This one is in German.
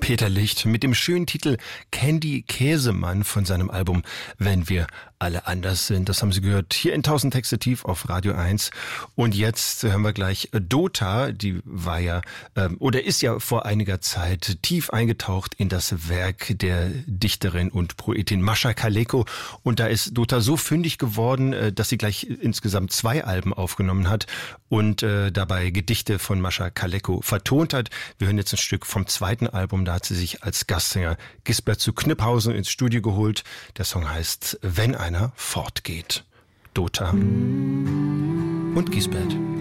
Peter Licht mit dem schönen Titel Candy Käsemann von seinem Album Wenn wir alle anders sind. Das haben Sie gehört hier in 1000 Texte tief auf Radio 1. Und jetzt hören wir gleich Dota, die war ja oder ist ja vor einiger Zeit tief eingetaucht in das Werk der Dichterin und Poetin Mascha Kaleko. Und da ist Dota so fündig geworden, dass sie gleich insgesamt 2 Alben aufgenommen hat und dabei Gedichte von Mascha Kaleko vertont hat. Wir hören jetzt ein Stück vom 2. Album. Da hat sie sich als Gastsänger Gisbert zu Kniphausen ins Studio geholt. Der Song heißt Wenn einer fortgeht. Dota und Gisbert.